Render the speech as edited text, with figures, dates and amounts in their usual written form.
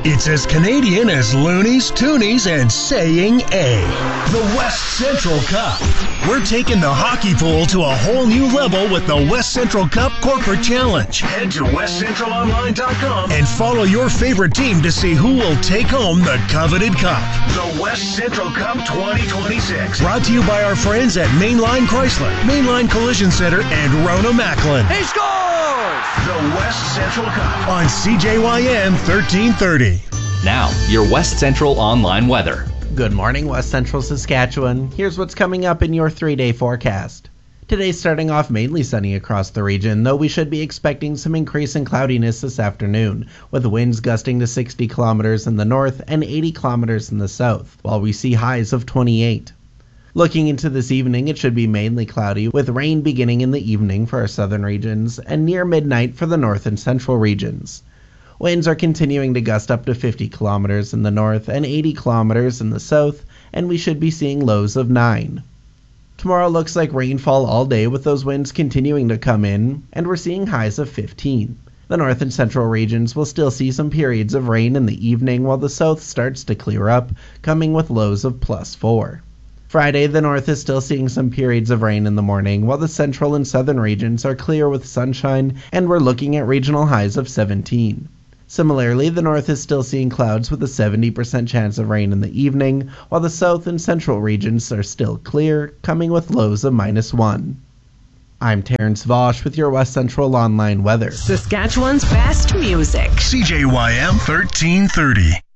It's as Canadian as loonies, toonies, and saying A. The West Central Cup. We're taking the hockey pool to a whole new level with the West Central Cup Corporate Challenge. Head to westcentralonline.com and follow your favorite team to see who will take home the coveted cup. The West Central Cup 2026. Brought to you by our friends at Mainline Chrysler, Mainline Collision Center, and Rona Macklin. He scores! The West Central Cup on CJYM 1330. Now, your West Central online weather. Good morning, West Central Saskatchewan. Here's what's coming up in your 3-day forecast. Today's starting off mainly sunny across the region, though we should be expecting some increase in cloudiness this afternoon, with winds gusting to 60 kilometers in the north and 80 kilometers in the south, while we see highs of 28. Looking into this evening, it should be mainly cloudy, with rain beginning in the evening for our southern regions and near midnight for the north and central regions. Winds are continuing to gust up to 50 kilometers in the north and 80 kilometers in the south, and we should be seeing lows of 9. Tomorrow looks like rainfall all day, with those winds continuing to come in, and we're seeing highs of 15. The north and central regions will still see some periods of rain in the evening, while the south starts to clear up, coming with lows of +4. Friday, the north is still seeing some periods of rain in the morning, while the central and southern regions are clear with sunshine, and we're looking at regional highs of 17. Similarly, the north is still seeing clouds with a 70% chance of rain in the evening, while the south and central regions are still clear, coming with lows of -1. I'm Terrence Vosch with your West Central online weather. Saskatchewan's best music. CJYM 1330.